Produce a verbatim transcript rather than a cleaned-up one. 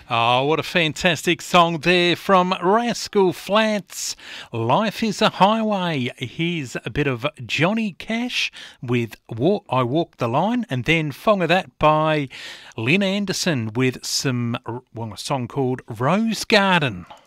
Oh, what a fantastic song there from Rascal Flatts. Life is a Highway. Here's a bit of Johnny Cash with Walk, I Walk the Line, and then Fong of That by Lynn Anderson with some, well, a song called Rose Garden.